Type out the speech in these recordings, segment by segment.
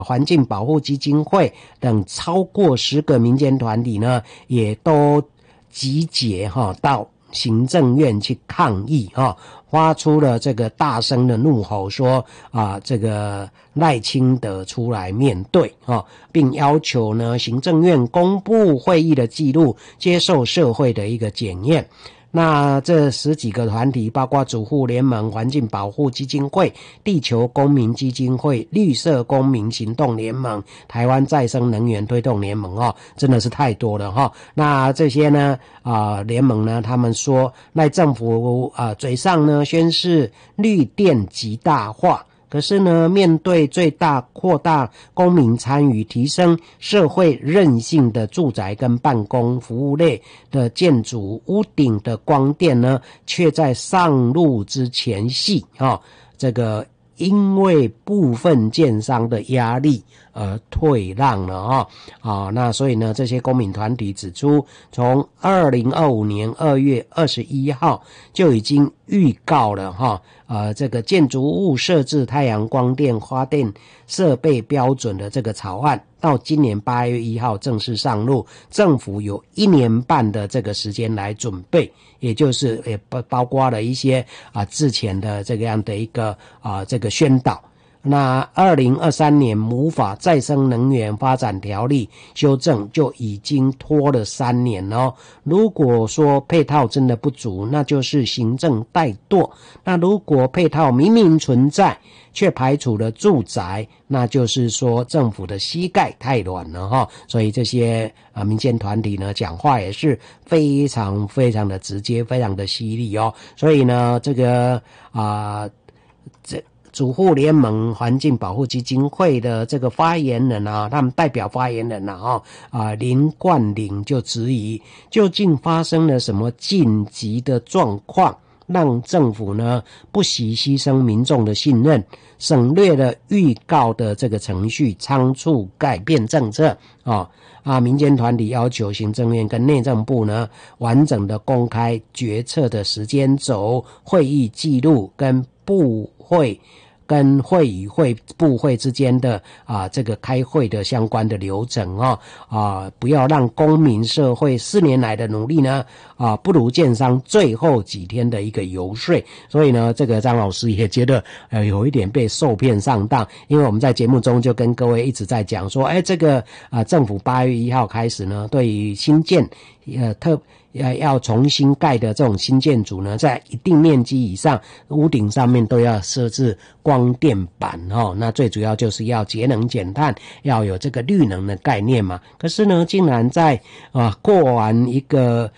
环境保护基金会等超过10个民间团体呢，也都集结到行政院去抗议发出了这个大声的怒吼，说这个赖清德出来面对并要求呢行政院公布会议的记录，接受社会的一个检验。那这10几个团体包括主妇联盟、环境保护基金会、地球公民基金会、绿色公民行动联盟、台湾再生能源推动联盟真的是太多了那这些呢联盟呢，他们说赖政府嘴上呢宣示绿电极大化，可是呢，面对最大扩大公民参与、提升社会韧性的住宅跟办公服务类的建筑屋顶的光电呢，却在上路之前夕这个因为部分建商的压力而退让了那所以呢，这些公民团体指出，从2025年2月21号就已经预告了这个建筑物设置太阳光电发电设备标准的这个草案，到今年8月1号正式上路，政府有1年半的这个时间来准备，也就是也包括了一些之前的这个样的一个这个宣导。那2023年母法再生能源发展条例修正就已经拖了3年了如果说配套真的不足，那就是行政怠惰。那如果配套明明存在却排除了住宅，那就是说政府的膝盖太软了所以这些民间团体呢讲话也是非常非常的直接，非常的犀利所以呢这个主妇联盟环境保护基金会的这个发言人他们代表发言人林冠霖就质疑，究竟发生了什么紧急的状况，让政府呢不惜牺牲民众的信任，省略了预告的这个程序，仓促改变政策民间团体要求行政院跟内政部呢完整的公开决策的时间轴、会议记录跟部会跟会与会部会之间的这个开会的相关的流程不要让公民社会4年来的努力呢不如建商最后几天的一个游说。所以呢这个张老师也觉得有一点被受骗上当，因为我们在节目中就跟各位一直在讲说这个政府8月1号开始呢，对于新建要重新盖的这种新建筑呢，在一定面积以上，屋顶上面都要设置光电板那最主要就是要节能减碳，要有这个绿能的概念嘛。可是呢，竟然在过完一个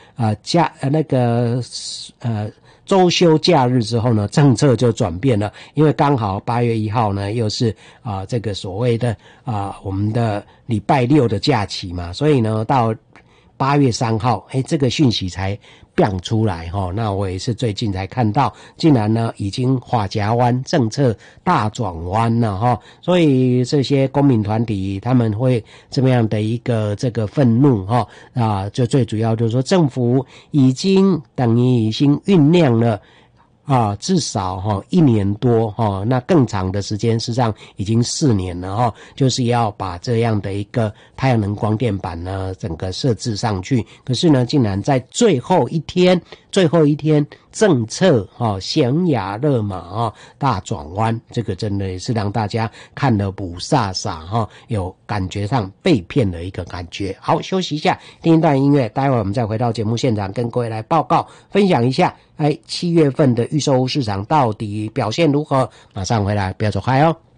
周休假日之后呢，政策就转变了，因为刚好8月1号呢又是这个所谓的我们的礼拜6的假期嘛，所以呢到8月3号这个讯息才变出来那我也是最近才看到，竟然呢已经法夹弯，政策大转弯了所以这些公民团体他们会这么样的一个这个愤怒就最主要就是说政府已经等于已经酝酿了至少1年多那更长的时间，事实上已经4年了就是要把这样的一个太阳能光电板呢整个设置上去。可是呢竟然在最后一天政策悬崖勒马大转弯，这个真的也是让大家看了不飒飒有感觉上被骗的一个感觉。好，休息一下，听一段音乐，待会儿我们再回到节目现场，跟各位来报告分享一下7月份的预售屋市场到底表现如何。马上回来，不要走开哦。